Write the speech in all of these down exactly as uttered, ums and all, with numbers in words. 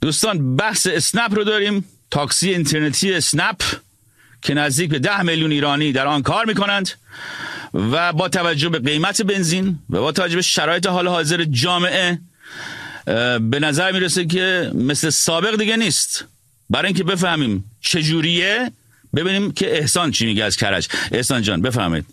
دوستان بحث اسنپ رو داریم. تاکسی اینترنتی اسنپ که نزدیک به ده میلیون ایرانی در آن کار میکنند و با توجه به قیمت بنزین و با توجه به شرایط حال حاضر جامعه به نظر میرسه که مثل سابق دیگه نیست. برای اینکه بفهمیم چجوریه ببینیم که احسان چی میگه از کرج. احسان جان بفهمید.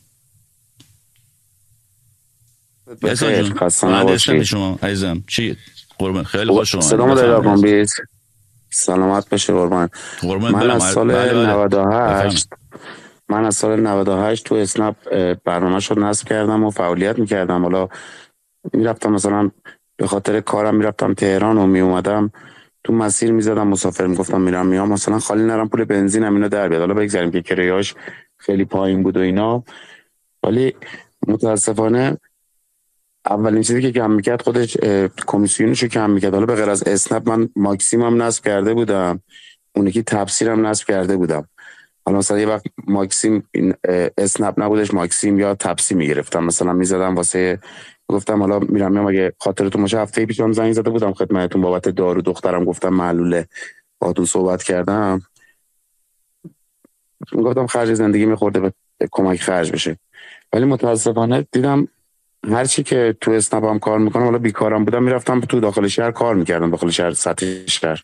احسان جان خسته شما عزیزم. چی قربان؟ خیلی خوش شما. سلام علیکم. بیت سلامت باشه قربان. من از سال نود و هشت من از سال نود و هشت تو اسنپ برنامه شد نصب کردم و فعالیت میکردم. حالا میرفتم مثلا به خاطر کارم میرفتم تهران و میومدم تو مسیر میزدم مسافر میگفتم میرم میام مثلا خالی نرم پول بنزینم اینا در بیاد. حالا بگذاریم که کرایه‌اش خیلی پایین بود و اینا، ولی متاسفانه اولین چیزی که کم میکرد خودش کمیسیونشو کم میکرد. حالا به غیر از اسنپ من ماکسیمم نصب کرده بودم، اون یکی تبصیرم نصب کرده بودم. حالا مثلا یه وقت ماکسیم اسنپ نبودش ماکسیم یا تبسی میگرفتم مثلا میزدم واسه گفتم حالا میرم میام. اگه خاطرتون باشه هفته پیشم زنگ زده بودم خدمتتون بابت دارو دخترم گفتم معلوله باهاتون صحبت کردم، گفتم خرج زندگی میخورده به کمک خرج بشه. ولی متاسفانه دیدم هر چی که تو اسنپ هم کار میکنم، حالا بیکارم بودم میرفتم تو داخل شهر کار میکردم، داخل شهر سطح شهر.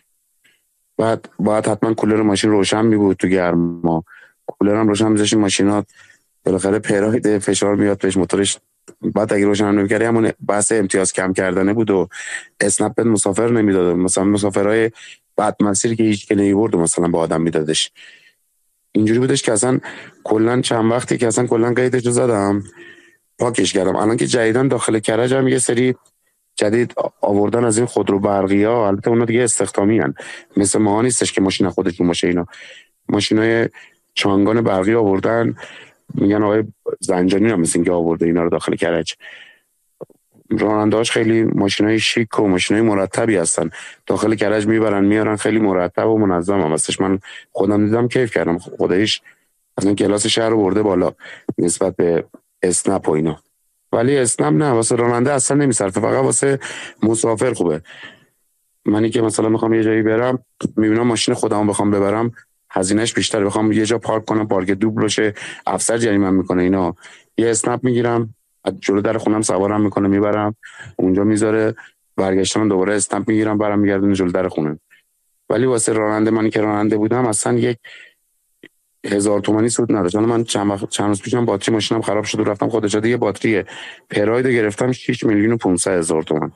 بعد باید حتما کولر ماشین روشن میبود تو گرما، کولرم روشن میذاشیم ماشینات بالاخره پراید فشار میاد بهش موتورش. بعد اگه روشن نمی‌کردی همون بحث امتیاز کم کردنه بود و اسنپ به مسافر نمیداد، مثلا مسافرای بعد مسیر که هیچ که نمیبرد مثلا با آدم میدادش. اینجوری بودش که اصلا کلا چند وقتی که اصلا کلا قیدش رو زدم پاکش کردم. الان که جدیدن داخل کرج هم یه سری جدید آوردن از این خودرو برقی ها، البته اونا دیگه استخدامی ان، مثل ما نیستش که ماشین خودشون باشه. اینا ماشینای چانگان برقی آوردن، میگن آقای زنجانی هم مثل اینکه آورده اینا رو داخل کرج. راننده‌هاش خیلی ماشینای شیک و ماشینای مرتبی هستن، داخل کرج میبرن میارن، خیلی مرتب و منظم هم هستش. من خودم دیدم کیف کردم خودش، اصلا کلاس شهر رو برده بالا نسبت به اسنپ و اینا. ولی اسنپ نه، واسه راننده اصلا نمیصرفه، فقط واسه مسافر خوبه. منی که مثلا میخوام یه جایی برم میبینم ماشین خودمو بخوام ببرم هزینهش بیشتره، بخوام یه جا پارک کنم پارک دوبل بشه افسر جریمه میکنه اینا، یه اسنپ میگیرم جلو در خونم سوارم میکنه میبرم اونجا میذاره، برگشتم دوباره اسنپ میگیرم برام میگردونه جلو در خونه. ولی واسه راننده منی که راننده بودم اصلا یک هزار تومانی سود نداشت. من چند وقت چند روز پیشم باتری ماشینم خراب شد و رفتم خودجاده یه باتری پراید گرفتم شش میلیون و پانصد هزار تومان.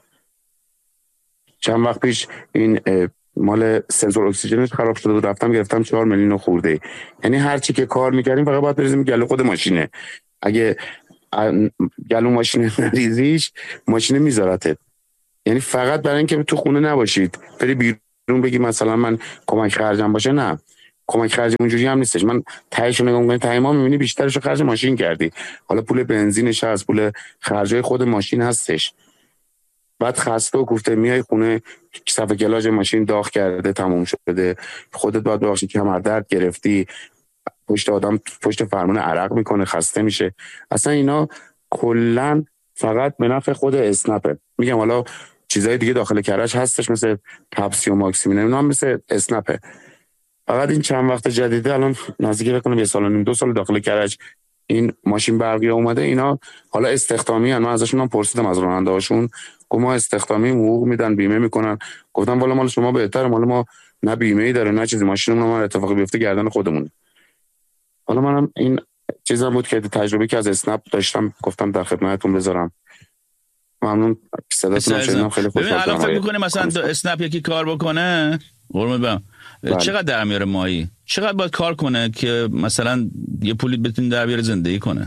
چند وقت پیش این مال سنسور اکسیژنش خراب شده و رفتم گرفتم چهار میلیون خورده. یعنی هر چی که کار می‌کردیم فقط باید بریزیم گلو خود ماشینه. اگه گلو ماشین نریزیش ماشین میذارتت. یعنی فقط برای اینکه تو خونه نباشید بری بیرون بگی مثلا من کمک خرجم باشه، نه کمک خرج اونجوری هم نیستش. من تهش رو نگاه می‌کنم ته ما می‌بینی بیشترش رو خرج ماشین کردی، حالا پول بنزینش هست، پول خرجای خود ماشین هستش. بعد خسته و کوفته میای خونه صفحه کلاژ ماشین داغ کرده تموم شده، خودت باید ببخشی کمر درد گرفتی، پشت آدم پشت فرمان عرق میکنه خسته میشه. اصلا اینا کلا فقط به نفع خود اسنپه. میگم حالا چیزای دیگه داخل کرج هستش مثل تپسی و ماکسیمین اینا هم مثل اسنپه. فقط این چند وقت جدیده الان نزدیک بکنم یه سال و نیم دو سال داخل کرج این ماشین برقی اومده. اینا حالا استخدامی ان، من ازشون هم پرسیدم از راننده هاشون، گفتم ما استخدامی حقوق میدن بیمه میکنن، گفتم والا مال شما بهتره، مال ما نه بیمه ای داره نه چیزی، ماشینمون ما اتفاقی بیفته گردن خودمون. حالا منم این چیزا بود که تجربه که از اسنپ داشتم گفتم در خدمتتون بذارم. ممنون صداتون رو شنیدم خیلی خوشحال شدم. الان فکر می‌کنی مثلا دو اسنپ یکی کار بکنه قربون برم چقدر در میاره ماهی؟ چقدر باید کار کنه که مثلا یه پولی بتونه در بیاره زندگی کنه؟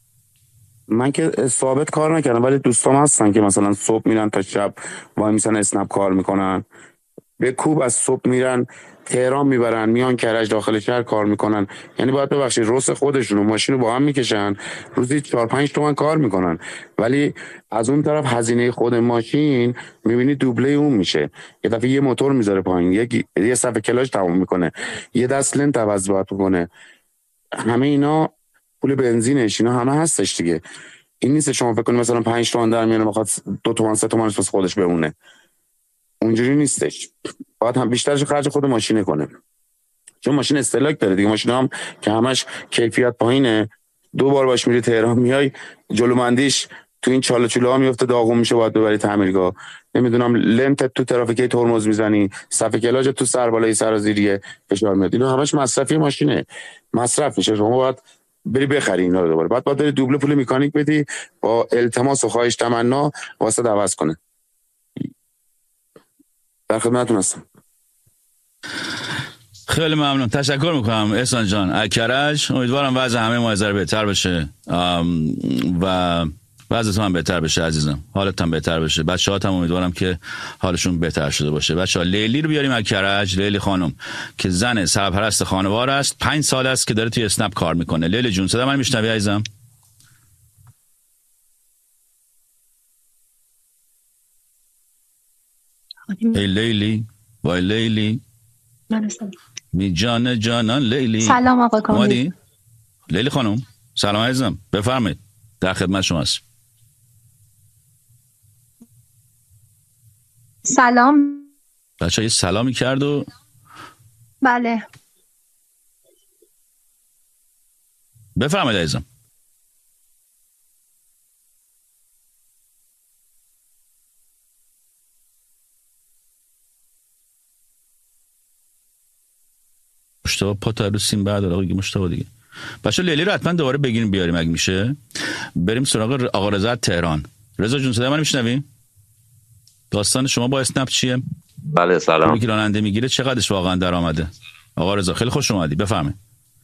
من که ثابت کار نکردم ولی دوستام هستن که مثلا صبح میرن تا شب وای میسن اسنپ کار میکنن، به کوب از صبح میرن تهران میبرن میان کرج داخل شهر کار میکنن. یعنی باید ببخشید رس خودشون و ماشین رو با هم میکشن روزی چهار پنج تومن کار میکنن، ولی از اون طرف هزینه خود ماشین میبینی دوبله اون میشه. یه دفعه یه موتور میذاره پایین، یه یه صفحه کلاژ تموم میکنه، یه دست لنت عوض باید بکنه، همه اینا پول بنزینش اینا همه هستش دیگه. این نیست شما فکر کنید مثلا پنج تومن در میاره میخواد دو تومن سه تومن واسه خودش بمونه. اونجوری نیستش. باید هم بیشترش خرج خود ماشینه کنه، چون ماشین استهلاک داره دیگه. ماشین هم که همش کیفیت پایینه، دو بار باش میری تهران میای جلو مندیش تو این چاله چوله ها میفته، داغون میشه، باید ببری تعمیرگاه. نمیدونم لنت تو ترافیک ترمز میزنی، صفحه کلاج تو سر بالای سرازیریه فشار میاد. اینا همش مصرفی ماشینه، مصرف میشه. شما باید بری بخری اینا رو دوباره، بعد باید بری دوبله پول مکانیک بدی با التماس و خواهش تمنا واسه عوض کنه. در خدمتتون هستم. خیلی ممنون، تشکر میکنم احسان جان. اکرج، امیدوارم وضع همه ما ذره بهتر بشه و وضعت هم بهتر بشه عزیزم، حالت هم بهتر بشه. بچه‌هات هم امیدوارم که حالشون بهتر شده باشه. بچه‌ها لیلی رو بیاریم اکرج، لیلی خانم که زن سرپرست خانوار است، پنج سال است که داره توی اسنپ کار میکنه. لیلی جون صدا من میشنوی عزیزم؟ ای لیلی وای لیلی من هستم. می جان جانان لیلی. سلام آقا کامی. لیلی خانم سلام عزیزم، بفرمایید، در خدمت شما هستم. سلام بچه یه سلامی کرد و بله بفرمایید عزیزم. مشتاق پا تا رو سیم بردار آقا مشتاق دیگه. بچه لیلی رو حتما دوباره بگیریم بیاریم اگه میشه. بریم سراغ آقا رضا تهران. رضا جون صدای من میشنوی؟ داستان شما با اسنپ چیه؟ بله سلام. پولی که راننده میگیره چقدرش واقعا درآمده؟ آقا رضا خیلی خوش اومدی، بفرمایید.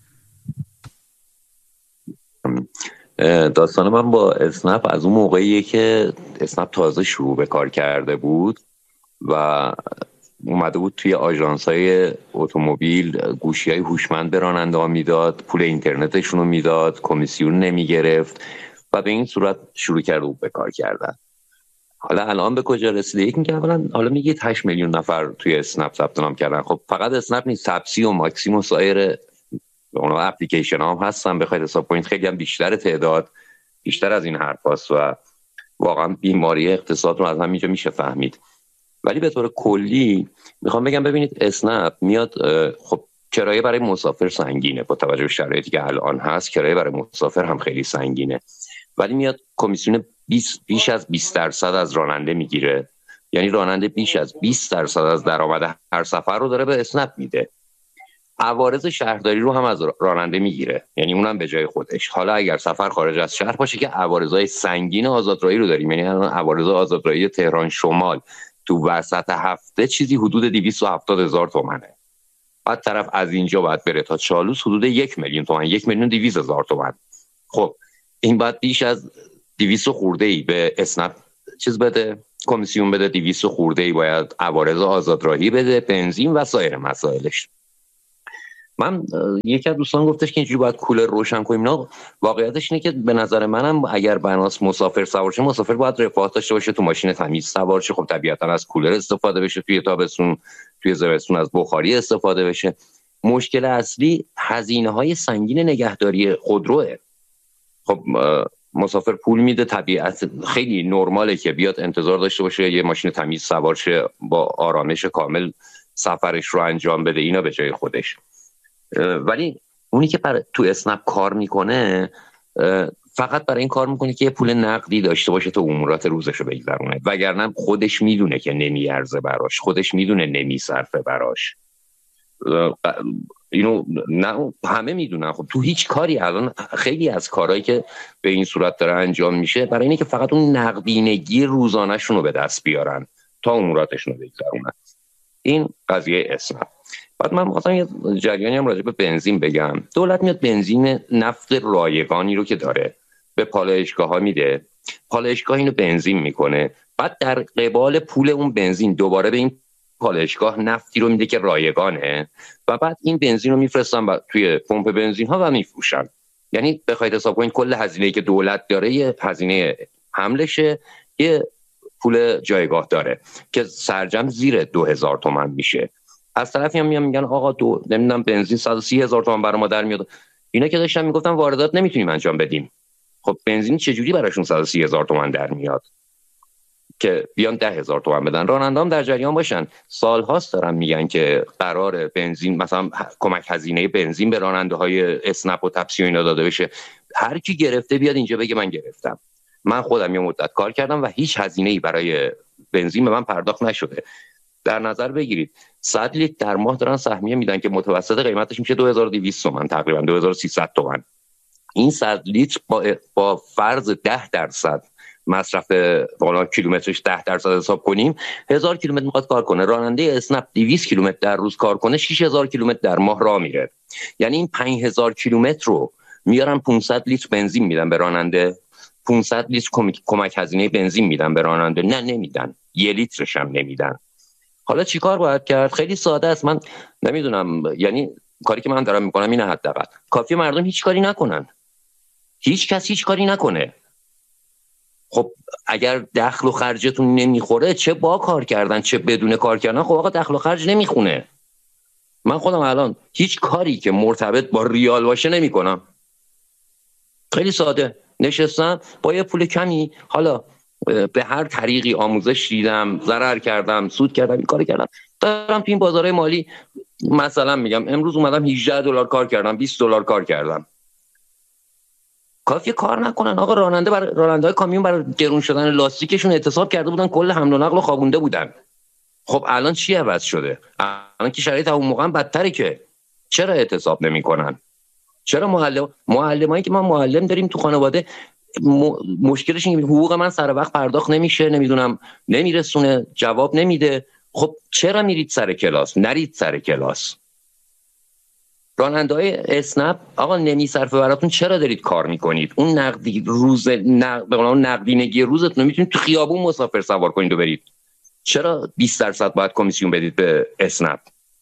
داستان من با اسنپ از اون موقعیه که اسنپ تازه شروع به کار کرده بود و اومده بود توی آژانس‌های اتومبیل گوشی‌های هوشمند به راننده‌ها میداد، پول اینترنتشون رو میداد، کمیسیون نمیگرفت و به این صورت شروع کرده بود به کار کردن. حالا الان به کجا رسیده؟ یک میگه اولا حالا میگه هشت میلیون نفر توی اسنپ ثبت نام کردن. خب فقط اسنپ نیست، تپسی و ماکسیم و سایر اونها اپلیکیشن هم هستن. بخواید حساب کنید خیلی هم بیشتر تعداد، بیشتر از این حرف هست و واقعا بیماری اقتصاد رو از همینجا میشه فهمید. ولی به طور کلی میخوام بگم ببینید اسنپ میاد، خب کرایه برای مسافر سنگینه، با توجه به شرایطی که الان هست کرایه برای مسافر هم خیلی سنگینه، ولی میاد کمیسیون بیست بیش از بیست درصد از راننده میگیره. یعنی راننده بیش از بیست درصد از درآمد هر سفر رو داره به اسنپ میده. عوارض شهرداری رو هم از راننده میگیره، یعنی اونم به جای خودش. حالا اگر سفر خارج از شهر باشه که عوارضای سنگین آزادرایی رو داریم، یعنی الان عوارض آزادرایی تهران شمال تو وسط هفته چیزی حدود دویست و هفتاد هزار تومنه. بعد طرف از اینجا باید بره تا چالوس حدود یک میلیون تومن، یک میلیون دویست هزار تومن. خب این باید بیش از دویست خورده ای به اسنپ چیز بده، کمیسیون بده، دویست خورده ای باید عوارض آزادراهی بده، بنزین و سایر مسائلش. من یکی از دوستان گفتش که اینجوری باید کولر روشن کنیم. نه، واقعیتش اینه که به نظر منم اگر بناس مسافر سوار شه، مسافر باید رفاهت داشته باشه، تو ماشین تمیز سوار شه. خب طبیعتا از کولر استفاده بشه توی تابستون، توی زمستون از بخاری استفاده بشه. مشکل اصلی هزینه‌های سنگین نگهداری خودروه. خب مسافر پول میده، طبیعت خیلی نرماله که بیاد انتظار داشته باشه یه ماشین تمیز سوار شه، با آرامش کامل سفرش رو انجام بده، اینا به جای خودش. ولی اونی که پر... تو اسنپ کار میکنه فقط برای این کار میکنه که یه پول نقدی داشته باشه تا امورات روزش رو بگذرونه، وگرنه خودش میدونه که نمیارزه براش، خودش میدونه نمیصرفه براش. اینو نه همه میدونن. خب تو هیچ کاری الان خیلی از کارهایی که به این صورت داره انجام میشه برای اینه که فقط اون نقدینگی روزانه‌شون رو به دست بیارن تا اموراتشون رو بگذرونن. این قضیه اسنپ. بعد من مثلا یه جریانی هم راجع به بنزین بگم. دولت میاد بنزین نفت رایگانی رو که داره به پالایشگاه‌ها میده، پالایشگاه اینو بنزین میکنه، بعد در قبال پول اون بنزین دوباره به این پالایشگاه نفتی رو میده که رایگانه و بعد این بنزین رو میفرستن توی پمپ بنزین ها و میفروشن. یعنی بخواید حساب کنید کل هزینه‌ای که دولت داره یه هزینه حملشه، یه پول جایگاه داره که سرجم زیر دو هزار تومان میشه. از طرفی هم میگن آقا دو نمیدونم بنزین صد و سی هزار تومان برای ما در میاد. اینا که داشتن میگفتن واردات نمیتونیم انجام بدیم. خب بنزین چجوری براشون صد و سی هزار تومان در میاد؟ که بیان ده هزار تومان بدن. راننده هم در جریان باشن، سال هاست دارن میگن که قرار بنزین مثلا کمک هزینه بنزین به راننده های اسنپ و تپسی و اینا داده بشه. هر کی گرفته بیاد اینجا بگه من گرفتم. من خودم یه مدت کار کردم و هیچ هزینه‌ای برای بنزین به من پرداخت نشده. در نظر بگیرید صد لیتر در ماه دارن سهمیه میدن که متوسط قیمتش میشه دو هزار و دویست تومان، تقریبا دو هزار و سیصد تومان. این صد لیتر با با فرض ده درصد مصرف بالا کیلومترش ده درصد حساب کنیم، هزار کیلومتر میخواد کار کنه. راننده اسنپ دویست کیلومتر در روز کار کنه، شش هزار کیلومتر در ماه راه میره. یعنی این پنج هزار کیلومتر رو میارن پانصد لیتر بنزین میدن به راننده، پانصد لیتر کمک هزینه بنزین میدن به راننده. نه نمیدن، یه لیترش هم نمیدن. حالا چیکار باید کرد؟ خیلی ساده است. من نمیدونم، یعنی کاری که من دارم میکنم اینه، حداقل کافی مردم هیچ کاری نکنن، هیچ کس هیچ کاری نکنه. خب اگر دخل و خرجتون نمیخوره، چه با کار کردن چه بدون کار کردن، خب آقا دخل و خرج نمیخونه. من خودم الان هیچ کاری که مرتبط با ریال باشه نمیکنم. خیلی ساده نشستم با یه پول کمی، حالا به هر طریقی آموزش دیدم، ضرر کردم، سود کردم، این کارو کردم، دارم تو این بازارهای مالی. مثلا میگم امروز اومدم هجده دلار کار کردم، بیست دلار کار کردم. کافیه کار نکنن آقا. راننده بر راننده‌های کامیون برای گرون شدن لاستیکشون اعتصاب کرده بودن، کل حمل و نقل رو خوابونده بودن. خب الان چی عوض شده؟ الان که شرایط اون موقع بدتره، که چرا اعتصاب نمی‌کنن؟ چرا معلم معلمایی که ما معلم داریم تو خانواده، م... مشکلش اینه حقوق من سر وقت پرداخت نمیشه، نمیدونم نمیرسونه، جواب نمیده. خب چرا میرید سر کلاس؟ نرید سر کلاس. راننده‌های اسنپ آقا نمیصرفه براتون، چرا دارید کار میکنید؟ اون نقدی روز نقد به اون نقدینگی روزتون میتونید تو خیابون مسافر سوار کنید و برید. چرا بیست درصد باید کمیسیون بدید به اسنپ؟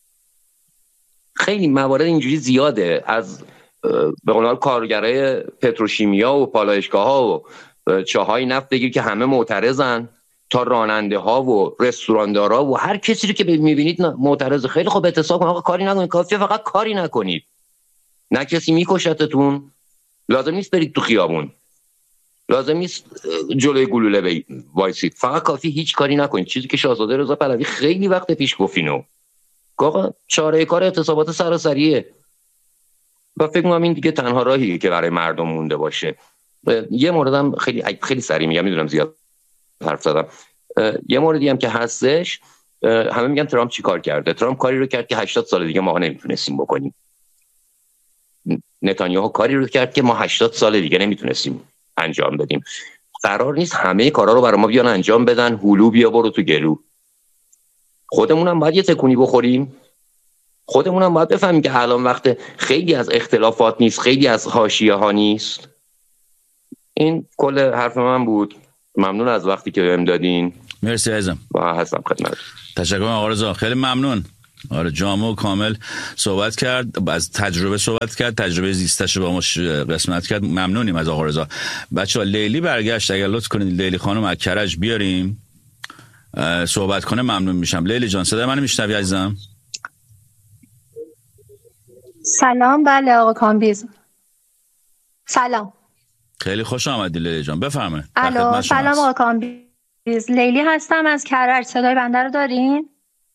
خیلی موارد اینجوری زیاده. از به قول کارگرای پتروشیمیا و پالایشگاه‌ها و چاهای نفت بگیر که همه معترضن، تا راننده ها و رستوراندارا و هر کسی رو که میبینید معترض. خیلی خوب اعتصاب کنید آقا، کاری نکنید. کافیه فقط کاری نکنید، نه کسی میکشتتون، لازم نیست برید تو خیابون، لازم نیست جلوی گلوله وایسید، فقط کافی هیچ کاری نکنید. چیزی که شاهزاده رضا پهلوی خیلی وقت پیش گفت اینو، آقا چاره کار اعتصابات سراسریه و فکر می‌کنم این دیگه تنها راهیه که برای مردم مونده باشه. یه موردم خیلی خیلی سریع میگم، میدونم زیاد حرف زدم. یه موردی هم که هستش، همه میگن ترامپ چی کار کرده. ترامپ کاری رو کرد که هشتاد سال دیگه ما نمیتونستیم بکنیم. نتانیاهو کاری رو کرد که ما هشتاد سال دیگه نمیتونستیم انجام بدیم. قرار نیست همه کارا رو برای ما بیان انجام بدن، هلو بیا برو تو گلو. خودمون هم باید یه تکونی بخوریم. خودمون هم باید بفهمیم که الان وقت خیلی از اختلافات نیست، خیلی از حاشیه ها نیست. این کل حرف من بود. ممنون از وقتی که بهم دادین. مرسی عزیزم. با هستم خدمت. تشکر آقا رضا، خیلی ممنون. آره جامع و کامل صحبت کرد، از تجربه صحبت کرد، تجربه زیستش با ما قسمت کرد. ممنونیم از آقا رضا. بچه‌ها لیلی برگشت، اگر لطف کنید لیلی خانم از کرج بیاریم صحبت کنه ممنون میشم. لیلی جان صدای منو میشنوی عزیزم؟ سلام. بله آقا کامبیز، سلام. خیلی خوش آمدی لیلی جان، بفرمایید. الو سلام آقا کامبیز، لیلی هستم از کرج. صدای بنده رو دارین؟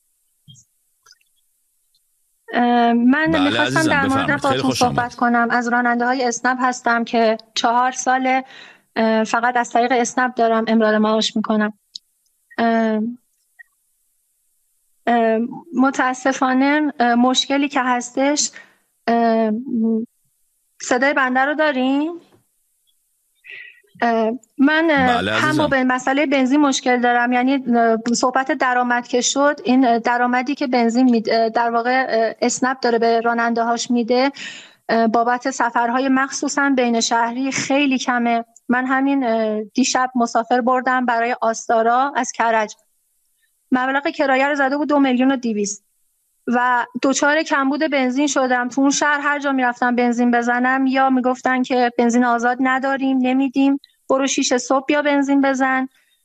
من بله میخواستم در مورد باتون صحبت کنم. از راننده های اسنپ هستم که چهار سال فقط از طریق اسنپ دارم امرار معاش میکنم. متاسفانه مشکلی که هستش، صدای بنده رو دارین؟ من بله هم به مسئله بنزین مشکل دارم. یعنی صحبت درآمد که شد، این درآمدی که بنزین میده در واقع اسنپ داره به راننده هاش میده بابت سفرهای مخصوصا بین شهری خیلی کمه. من همین دیشب مسافر بردم برای آستارا از کرج، مبلغ کرایه رو زده بود دو میلیون و دویست و دوچار کمبود بنزین شدم. تو اون شهر هر جا میرفتم بنزین بزنم یا میگفتن که بنزین آزاد نداریم نمیدیم، برو شیش صبح بیا بنزین بزن.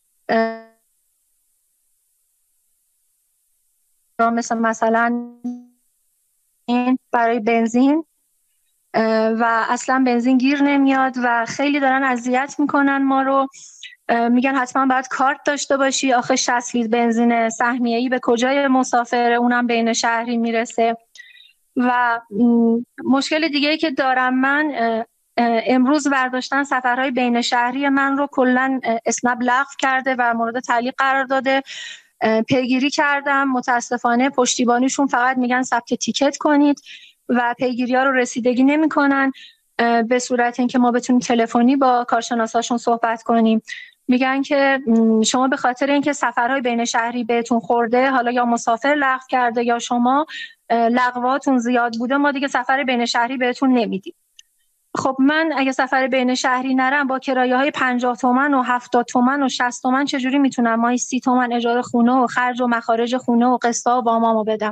مثل مثلا این برای بنزین و اصلا بنزین گیر نمیاد و خیلی دارن اذیت میکنن ما رو. میگن حتما باید کارت داشته باشی، آخه شصت لیتر بنزین سهمیه‌ای به کجای مسافر، اونم بین شهری میرسه. و مشکل دیگه‌ای که دارم من، امروز برداشتن سفرهای بین شهری من رو کلاً اسنپ لغو کرده و مورد تعلیق قرار داده. پیگیری کردم، متاسفانه پشتیبانیشون فقط میگن ثبت تیکت کنید و پیگیری ها رو رسیدگی نمی‌کنن به صورت اینکه ما بتونیم تلفنی با کارشناساشون صحبت کنیم. میگن که شما به خاطر اینکه سفرهای بین شهری بهتون خورده، حالا یا مسافر لغو کرده یا شما لغواتون زیاد بوده، ما دیگه سفر بین شهری بهتون نمیدیم. خب من اگه سفر بین شهری نرم با کرایه‌های پنجاه تومن و هفتاد تومن و شصت تومن چجوری میتونم ماهی سی تومن اجاره خونه و خرج و مخارج خونه و قسطا و وامامو بدم؟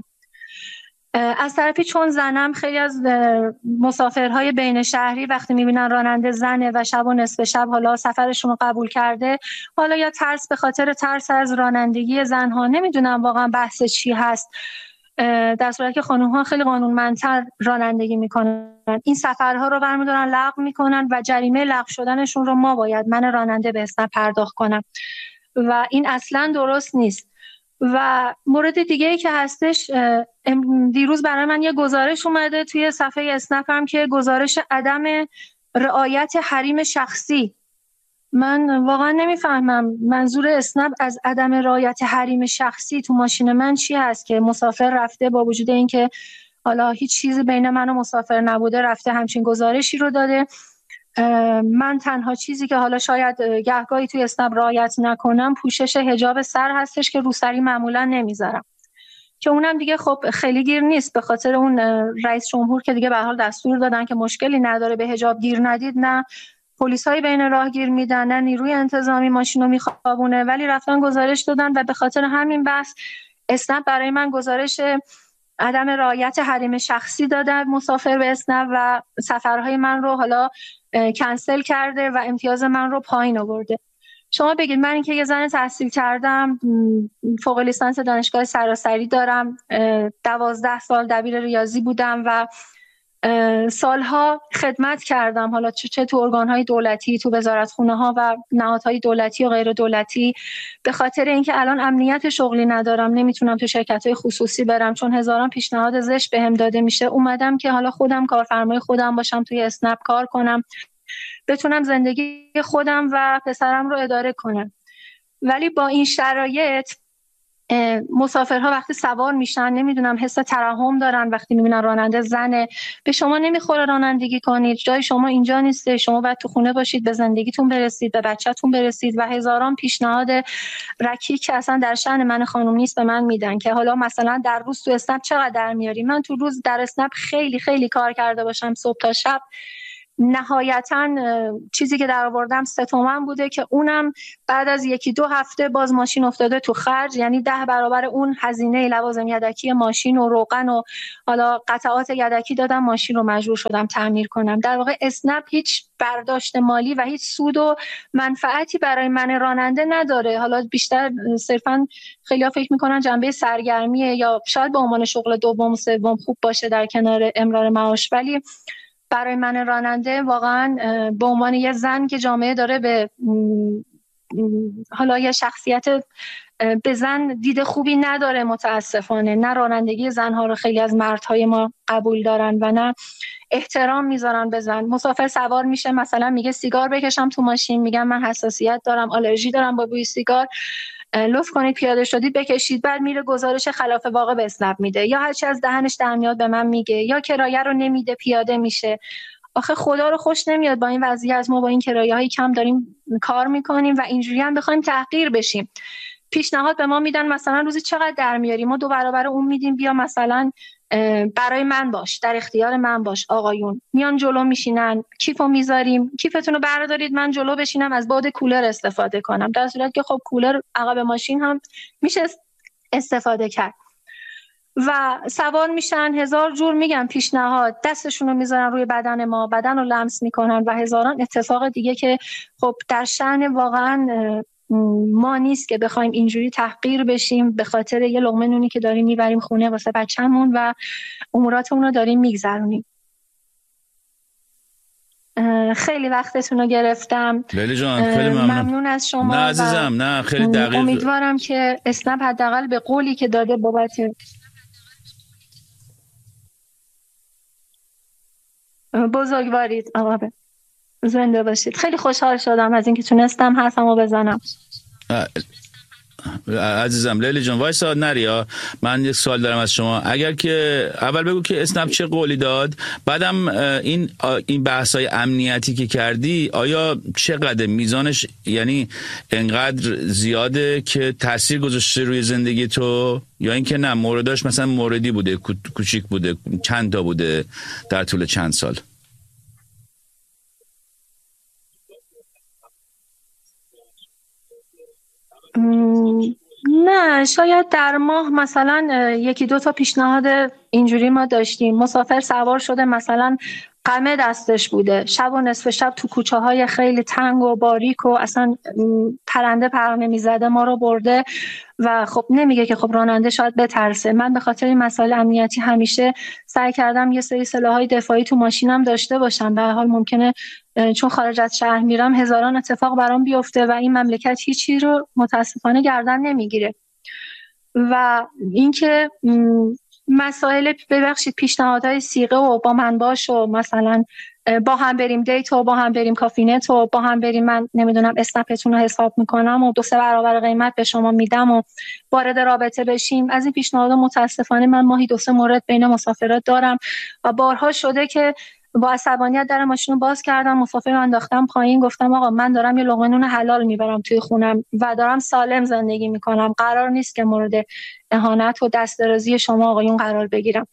از طرفی چون زنم، خیلی از مسافرهای بین شهری وقتی میبینن راننده زنه و شب و نصف شب حالا سفرشون رو قبول کرده، حالا یا ترس به خاطر ترس از رانندگی زنها، نمیدونم واقعا بحث چی هست، در صورتی که خانوم‌ها خیلی قانونمندتر رانندگی میکنن، این سفرها رو برمی‌دارن لغو میکنن و جریمه لغو شدنشون رو ما باید من راننده به اسنپ پرداخت کنم و این اصلا درست نیست. و مورد دیگه ای که هستش، دیروز برای من یه گزارش اومده توی صفحه اسنپم که گزارش عدم رعایت حریم شخصی. من واقعا نمیفهمم منظور اسنپ از عدم رعایت حریم شخصی تو ماشین من چی هست که مسافر رفته با وجود اینکه حالا هیچ چیزی بین من و مسافر نبوده رفته همچین گزارشی رو داده. من تنها چیزی که حالا شاید گهگاهی توی اسنپ رعایت نکنم پوشش حجاب سر هستش که روسری معمولا نمیذارم، که اونم دیگه خب خیلی گیر نیست، به خاطر اون رئیس جمهور که دیگه به هر حال دستور دادن که مشکلی نداره به حجاب گیر ندید، نه پلیسای بین راه گیر میدن نه نیروی انتظامی ماشینو میخوابونه، ولی رفتن گزارش دادن و به خاطر همین بحث اسنپ برای من گزارش عدم رعایت حریم شخصی داده مسافر به اسنپ و سفرهای من رو حالا کنسل کرده و امتیاز من رو پایین آورده. شما بگید من اینکه یه زن تحصیل کردم، فوق لیسانس دانشگاه سراسری دارم، دوازده سال دبیر ریاضی بودم و سالها خدمت کردم، حالا چه تو ارگان‌های دولتی، تو وزارتخونه‌ها و نهادهای دولتی و غیر دولتی، به خاطر اینکه الان امنیت شغلی ندارم، نمیتونم تو شرکت‌های خصوصی برم چون هزاران پیشنهاد زشت بهم داده میشه، اومدم که حالا خودم کارفرمای خودم باشم، توی اسنپ کار کنم، بتونم زندگی خودم و پسرم رو اداره کنم. ولی با این شرایط مسافرها وقتی سوار میشن نمیدونم حس ترحم دارن، وقتی میبینن راننده زنه، به شما نمیخوره رانندگی کنید، جای شما اینجا نیسته، شما باید تو خونه باشید، به زندگیتون برسید، به بچه‌تون برسید و هزاران پیشنهاد رکی که اصلا در شأن من خانم نیست به من میدن که حالا مثلا در روز تو اسنپ چقدر در میاری. من تو روز در اسنپ خیلی خیلی کار کرده باشم صبح تا شب، نهایتاً چیزی که در آوردم سه تومن بوده که اونم بعد از یکی دو هفته باز ماشین افتاده تو خرج، یعنی ده برابر اون هزینه لوازم یدکی ماشین و روغن و حالا قطعات یدکی دادم ماشین رو مجبور شدم تعمیر کنم. در واقع اسنپ هیچ برداشت مالی و هیچ سود و منفعتی برای من راننده نداره. حالا بیشتر صرفاً خیلی‌ها فکر می‌کنن جنبه سرگرمیه یا شاید به عنوان شغل دوم و سوم خوب باشه در کنار امرار معاش، ولی برای من راننده واقعا به عنوان یه زن که جامعه داره به حالا یه شخصیت به زن دید خوبی نداره متاسفانه، نه رانندگی زنها رو خیلی از مردهای ما قبول دارن و نه احترام میذارن به زن. مسافر سوار میشه مثلا میگه سیگار بکشم تو ماشین، میگم من حساسیت دارم، آلرژی دارم با بوی سیگار، لطف کنید پیاده شدید بکشید، بعد میره گزارش خلاف واقع به اسنپ میده یا هرچی از دهنش در میاد به من میگه، یا کرایه رو نمیده پیاده میشه. آخه خدا رو خوش نمیاد با این وضعیت ما با این کرایه‌های کم داریم کار میکنیم و اینجوری هم بخوایم تحقیر بشیم. پیشنهاد به ما میدن مثلا روزی چقدر در میاری، ما دو برابر اون میدیم، بیا مثلا برای من باش، در اختیار من باش. آقایون میان جلو میشینن، کیفو میذاریم، کیفتون رو بردارید من جلو بشینم از باد کولر استفاده کنم، در صورتی که خب کولر عقب ماشین هم میشه استفاده کرد. و سوار میشن هزار جور میگم پیشنهاد، دستشون رو میذارن روی بدن ما، بدن رو لمس میکنن و هزاران اتفاق دیگه که خب در شأن واقعا ما نیست که بخوایم اینجوری تحقیر بشیم به خاطر یه لقمه نونی که داریم میبریم خونه واسه بچه‌مون و اموراتمون رو داریم میگذرونیم. خیلی وقتتون رو گرفتم. لیلی جان خیلی ممنون. ممنون از شما. نه عزیزم نه خیلی دقیق. امیدوارم که اسنپ حداقل به قولی که داده بابت بزرگوارید آقا زنده باشید. خیلی خوشحال شدم از اینکه تونستم حرفمو بزنم. عزیزم لیلی جان وایسا نریا، من یک سوال دارم از شما. اگر که اول بگو که اسنپ چه قولی داد، بعدم این این بحث‌های امنیتی که کردی آیا چقدر میزانش، یعنی انقدر زیاده که تاثیر گذاشته روی زندگی تو، یا اینکه نه مورداش مثلا موردی بوده کوچیک بوده، چند تا بوده در طول چند سال؟ نه شاید در ماه مثلا یکی دو تا پیشنهاد اینجوری ما داشتیم. مسافر سوار شده مثلا قمه دستش بوده، شب و نصف شب تو کوچه های خیلی تنگ و باریک و اصلا پرنده پر نمیزده ما رو برده و خب نمیگه که خب راننده شاید بترسه. من به خاطر این مسائل امنیتی همیشه سعی کردم یه سری سلاح‌های دفاعی تو ماشینم داشته باشم. به هر حال ممکنه چون خارج از شهر میرم هزاران اتفاق برام بیفته و این مملکت هیچی رو متاسفانه گردن نمیگیره. و اینکه مسائل ببخشید پیشنهادهای سیغه و با من باش و مثلا با هم بریم دیت و با هم بریم کافینت و با هم بریم من نمیدونم اسنپتون رو حساب میکنم و دو سه برابر قیمت به شما میدم و وارد رابطه بشیم، از این پیشنهادها متاسفانه من ماهی دو سه مورد بین مسافرات دارم و بارها شده که با عصبانیت در ماشین رو باز کردم، مسافر رو انداختم پایین، گفتم آقا من دارم یه لقمه نون حلال میبرم توی خونم و دارم سالم زندگی میکنم، قرار نیست که مورد اهانت و دست درازی شما آقایون قرار بگیرم.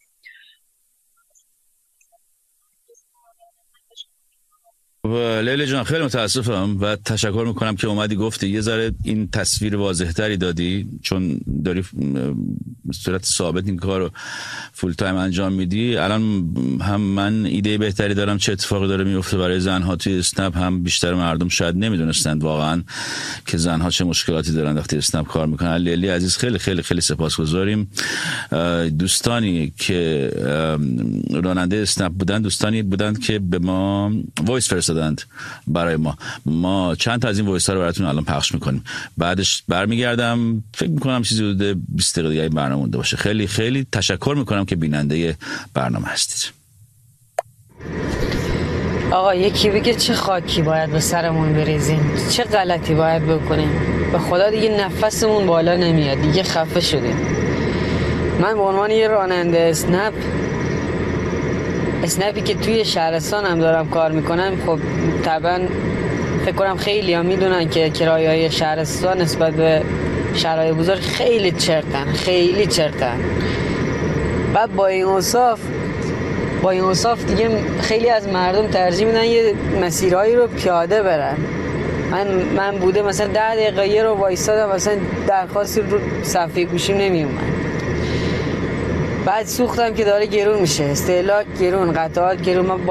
لیلی جان خیلی متاسفم و تشکر میکنم که اومدی گفتی یه ذره این تصویر واضح تری دادی، چون داری صورت ثابت این کار رو فول تایم انجام میدی. الان هم من ایده بهتری دارم چه اتفاقی داره میفته برای زنها توی اسنپ، هم بیشتر مردم شاید نمیدونستند واقعا که زنها چه مشکلاتی دارن وقتی اسنپ کار میکنن. لیلی عزیز خیلی خیلی خیلی سپاسگزاریم. دوستانی که راننده اسنپ بودن دوستانی بودند که به ما وایس فرستادند برای ما. ما چند تا از این وایس ها رو براتون الان پخش میکنیم، بعدش برمیگردم. فکر میکنم چیزی حدود بیست دقیقه دیگه برنامه مونده باشه. خیلی خیلی تشکر میکنم که بیننده برنامه هستید. آقا یکی بگه چه خاکی باید به سرمون بریزیم، چه غلطی باید بکنیم، به خدا دیگه نفسمون بالا نمیاد، دیگه خفه شدیم. من به عنوان یه راننده اسنپ اسنپی که توی شهرستان هم دارم کار میکنم، خب طبعا فکر کنم خیلی هم میدونن که کرایه‌های شهرستان نسبت به شهرهای بزرگ خیلی چرتن خیلی چرتن بعد با این اوصاف با این اوصاف دیگه خیلی از مردم ترجیح میدن یه مسیرهایی رو پیاده برن. من من بوده مثلا ده دقیقه یه رو وایسادم، مثلا درخواستی رو صفحه گوشیم نمیومد، بعد سوختم که داره گرون میشه، استهلاک گرون، قطعات گرون.